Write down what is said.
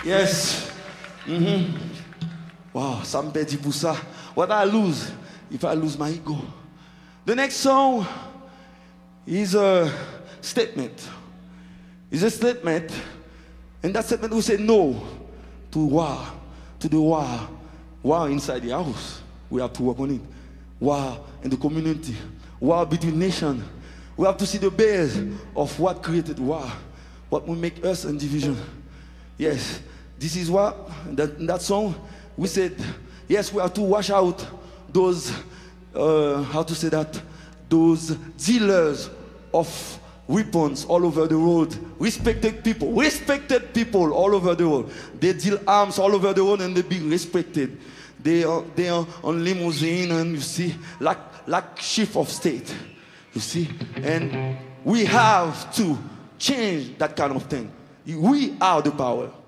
Yes. Wow, ça me perdit pour ça. What I lose if I lose my ego? The next song is a statement. It's a statement, and that statement will say no to war, to the war inside the house. We have to work on it. War in the community, war between nations. We have to see the base of what created war, what will make us in division. Yes, this is what, in that song, we said, yes, we have to wash out those, how to say that, those dealers of weapons all over the world. Respected people all over the world. They deal arms all over the world and they be respected. They are on limousine and you see, like chief of state, you see. And we have to change that kind of thing. We are the power.